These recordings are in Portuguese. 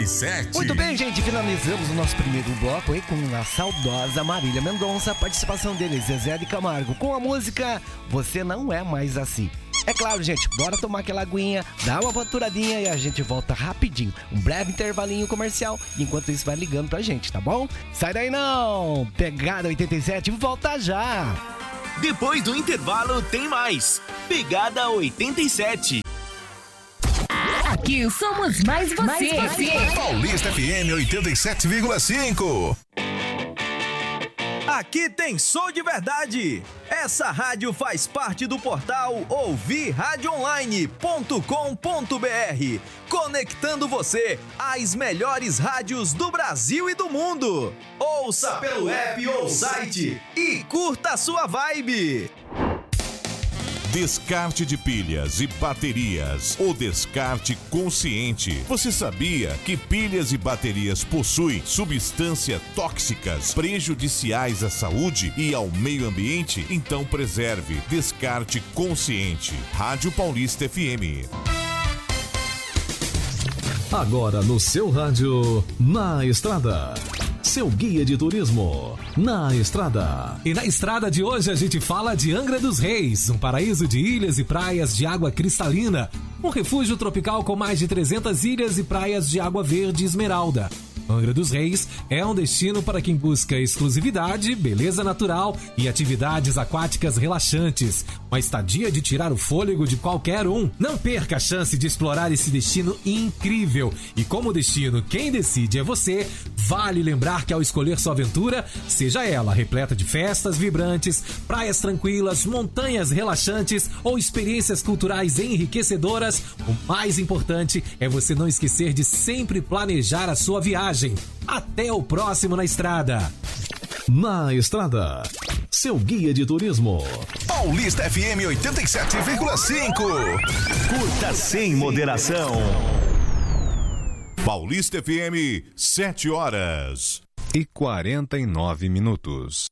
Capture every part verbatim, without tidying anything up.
Sete. Muito bem, gente, finalizamos o nosso primeiro bloco aí com a saudosa Marília Mendonça, a participação dele, Zezé de Camargo, com a música Você Não É Mais Assim. É claro, gente, bora tomar aquela aguinha, dar uma faturadinha e a gente volta rapidinho. Um breve intervalinho comercial, enquanto isso vai ligando pra gente, tá bom? Sai daí não! Pegada oitenta e sete, volta já! Depois do intervalo tem mais. Pegada oitenta e sete. Aqui somos mais você. Mais você. Paulista F M oitenta e sete vírgula cinco. Aqui tem som de verdade. Essa rádio faz parte do portal ouvir rádio online ponto com ponto br, conectando você às melhores rádios do Brasil e do mundo. Ouça pelo app ou site e curta a sua vibe. Descarte de pilhas e baterias. O descarte consciente. Você sabia que pilhas e baterias possuem substâncias tóxicas prejudiciais à saúde e ao meio ambiente? Então preserve. Descarte consciente. Rádio Paulista F M. Agora no seu rádio, Na Estrada. Seu guia de turismo, Na Estrada. E na estrada de hoje a gente fala de Angra dos Reis, um paraíso de ilhas e praias de água cristalina. Um refúgio tropical com mais de trezentas ilhas e praias de água verde esmeralda. Angra dos Reis é um destino para quem busca exclusividade, beleza natural e atividades aquáticas relaxantes. Uma estadia de tirar o fôlego de qualquer um. Não perca a chance de explorar esse destino incrível. E como destino, quem decide é você. Vale lembrar que ao escolher sua aventura, seja ela repleta de festas vibrantes, praias tranquilas, montanhas relaxantes ou experiências culturais enriquecedoras, o mais importante é você não esquecer de sempre planejar a sua viagem. Até o próximo Na Estrada. Na Estrada, seu guia de turismo. Paulista F M oitenta e sete vírgula cinco. Curta sem moderação. Paulista F M, sete horas e quarenta e nove minutos.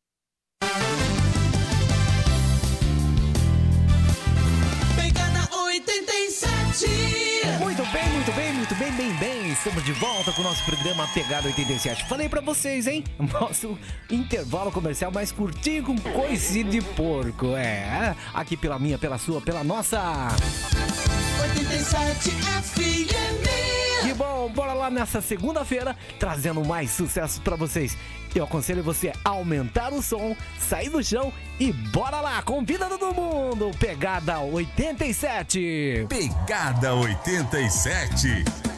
Pegada oitenta e sete. Muito bem, muito bem, muito bem, bem, bem. Estamos de volta com o nosso programa Pegada oitenta e sete. Falei pra vocês, hein? Nosso intervalo comercial mais curtinho com coisinha de porco. É, aqui pela minha, pela sua, pela nossa oitenta e sete F M. Que bom, bora lá nessa segunda-feira, trazendo mais sucesso pra vocês. Eu aconselho você a aumentar o som, sair do chão e bora lá, convida todo mundo. Pegada oitenta e sete. Pegada oitenta e sete.